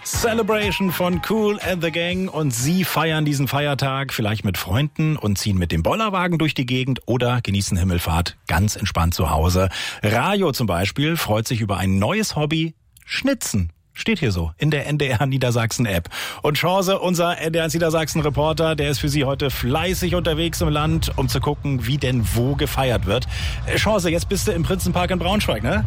Celebration von Kool and the Gang und Sie feiern diesen Feiertag vielleicht mit Freunden und ziehen mit dem Bollerwagen durch die Gegend oder genießen Himmelfahrt ganz entspannt zu Hause. Rajo zum Beispiel freut sich über ein neues Hobby, Schnitzen. Steht hier so in der NDR Niedersachsen App. Und Chance, unser NDR Niedersachsen Reporter, der ist für Sie heute fleißig unterwegs im Land, um zu gucken, wie denn wo gefeiert wird. Chance, jetzt bist du im Prinzenpark in Braunschweig, ne?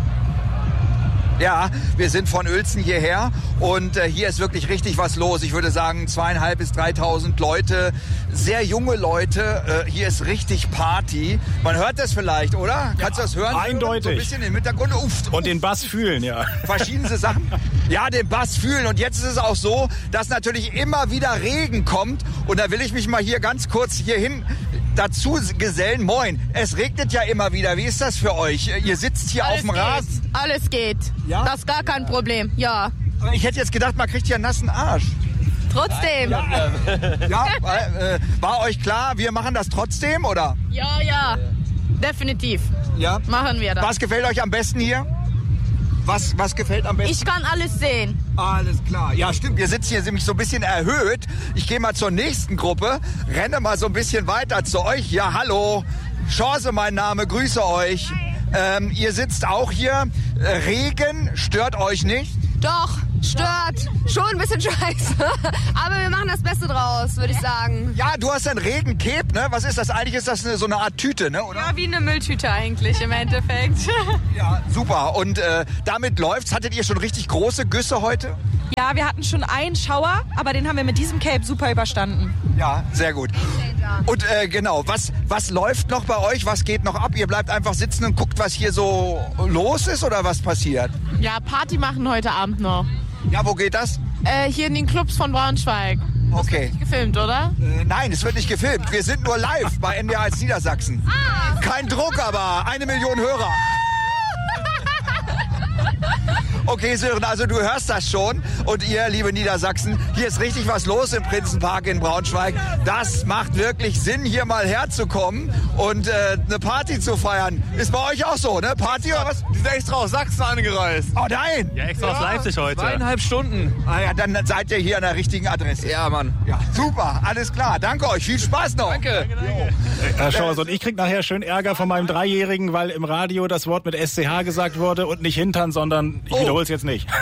Ja, wir sind von Uelzen hierher und hier ist wirklich richtig was los. Ich würde sagen 2.500 bis 3.000 Leute, sehr junge Leute. Hier ist richtig Party. Man hört das vielleicht, oder? Kannst du das hören? Eindeutig. So ein bisschen im Hintergrund. Und den Bass fühlen, ja. Verschiedenste Sachen. Ja, den Bass fühlen. Und jetzt ist es auch so, dass natürlich immer wieder Regen kommt. Und da will ich mich mal hier ganz kurz hierhin dazu gesellen. Moin, es regnet ja immer wieder. Wie ist das für euch? Ihr sitzt hier auf dem Rasen. Alles geht. Ja? Das ist gar kein Problem, ja. Aber ich hätte jetzt gedacht, man kriegt hier einen nassen Arsch. Trotzdem. Ja, war euch klar, wir machen das trotzdem, oder? Ja. Definitiv. Ja. Machen wir das. Was gefällt euch am besten hier? Was gefällt am besten? Ich kann alles sehen. Alles klar. Ja, stimmt. Wir sitzen hier nämlich so ein bisschen erhöht. Ich gehe mal zur nächsten Gruppe, renne mal so ein bisschen weiter zu euch. Ja, hallo. Chance, mein Name. Grüße euch. Ihr sitzt auch hier. Regen stört euch nicht? Doch, stört. Schon ein bisschen scheiße. Aber wir machen das Beste draus, würde ich sagen. Ja, du hast ein Regencape, ne? Was ist das? Eigentlich ist das so eine Art Tüte, ne? Oder? Ja, wie eine Mülltüte eigentlich im Endeffekt. Ja, super. Und damit läuft's. Hattet ihr schon richtig große Güsse heute? Ja, wir hatten schon einen Schauer, aber den haben wir mit diesem Cape super überstanden. Ja, sehr gut. Und genau, was läuft noch bei euch? Was geht noch ab? Ihr bleibt einfach sitzen und guckt, was hier so los ist oder was passiert? Ja, Party machen heute Abend noch. Ja, wo geht das? Hier in den Clubs von Braunschweig. Okay. Gefilmt, oder? Nein, es wird nicht gefilmt. Wir sind nur live bei NDR als Niedersachsen. Kein Druck, aber 1 Million Hörer. Okay, Sören, also du hörst das schon. Und ihr, liebe Niedersachsen, hier ist richtig was los im Prinzenpark in Braunschweig. Das macht wirklich Sinn, hier mal herzukommen und eine Party zu feiern. Ist bei euch auch so, ne? Party oder was? Die sind extra aus Sachsen angereist. Oh nein! Ja, extra aus Leipzig heute. 2,5 Stunden. Ah ja, dann seid ihr hier an der richtigen Adresse. Ja, Mann. Ja, super, alles klar. Danke euch, viel Spaß noch. Danke. Herr Chance, und ich krieg nachher schön Ärger von meinem Dreijährigen, weil im Radio das Wort mit SCH gesagt wurde und nicht Hintern, sondern ich wiederhole es jetzt nicht.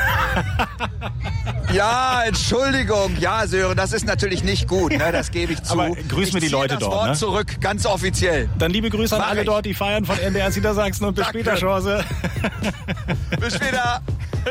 Ja, Entschuldigung. Ja, Sören, das ist natürlich nicht gut, ne? Das gebe ich zu. Aber grüß mir die Leute dort, das Wort ne? zurück, ganz offiziell. Dann liebe Grüße an alle dort, die feiern von NDR Niedersachsen und bis Danke. später, Chance. Bis später.